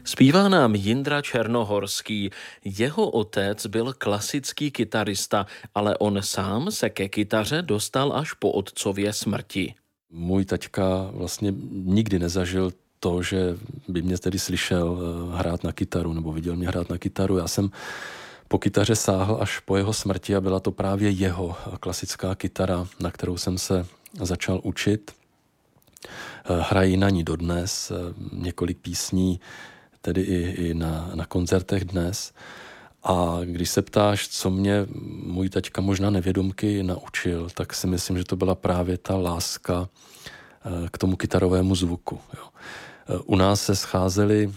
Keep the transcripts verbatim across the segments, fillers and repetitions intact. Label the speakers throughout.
Speaker 1: Zpívá nám Jindra Černohorský. Jeho otec byl klasický kytarista, ale on sám se ke kytaře dostal až po otcově smrti.
Speaker 2: Můj taťka vlastně nikdy nezažil to, že by mě tedy slyšel hrát na kytaru nebo viděl mě hrát na kytaru. Já jsem po kytaře sáhl až po jeho smrti a byla to právě jeho klasická kytara, na kterou jsem se začal učit. Hrají na ní dodnes, několik písní, tedy i, i na, na koncertech dnes. A když se ptáš, co mě můj taťka možná nevědomky naučil, tak si myslím, že to byla právě ta láska k tomu kytarovému zvuku. Jo. U nás se scházeli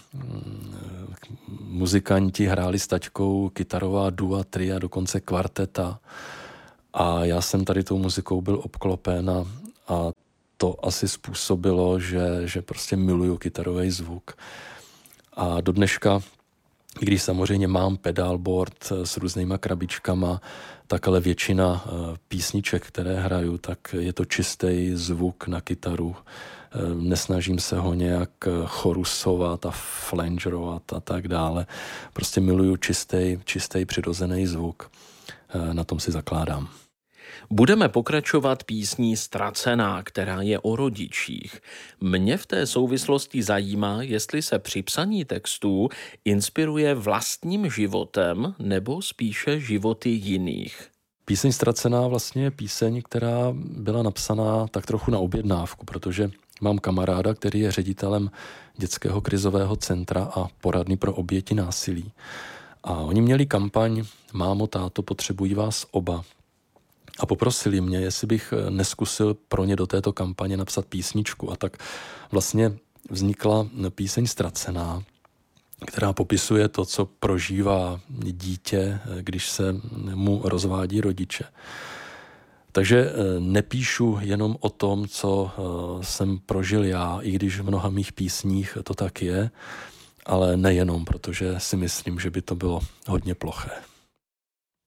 Speaker 2: muzikanti, hráli s taťkou kytarová dua, tria, dokonce kvarteta. A já jsem tady tou muzikou byl obklopen a, a to asi způsobilo, že, že prostě miluju kytarový zvuk. A do dneška, i když samozřejmě mám pedalboard s různýma krabičkama, tak ale většina písniček, které hraju, tak je to čistý zvuk na kytaru. Nesnažím se ho nějak chorusovat a flangerovat a tak dále. Prostě miluju čistý, čistý přirozený zvuk. Na tom si zakládám.
Speaker 1: Budeme pokračovat písní Ztracená, která je o rodičích. Mě v té souvislosti zajímá, jestli se při psaní textů inspiruje vlastním životem nebo spíše životy jiných.
Speaker 2: Píseň Ztracená vlastně je píseň, která byla napsaná tak trochu na objednávku, protože mám kamaráda, který je ředitelem dětského krizového centra a poradny pro oběti násilí. A oni měli kampaň Mámo, táto, potřebují vás oba. A poprosili mě, jestli bych neskusil pro ně do této kampaně napsat písničku. A tak vlastně vznikla píseň Ztracená, která popisuje to, co prožívá dítě, když se mu rozvádí rodiče. Takže nepíšu jenom o tom, co jsem prožil já, i když v mnoha mých písních to tak je, ale nejenom, protože si myslím, že by to bylo hodně ploché.